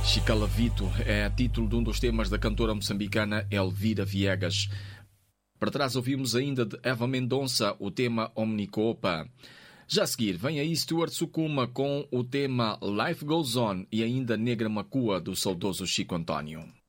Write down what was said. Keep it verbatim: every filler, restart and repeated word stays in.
Chicalavito é título de um dos temas da cantora moçambicana Elvira Viegas. Para trás ouvimos ainda de Eva Mendonça o tema Omnicopa. Já a seguir vem aí Stuart Sukuma com o tema Life Goes On e ainda Negra Macua do saudoso Chico António.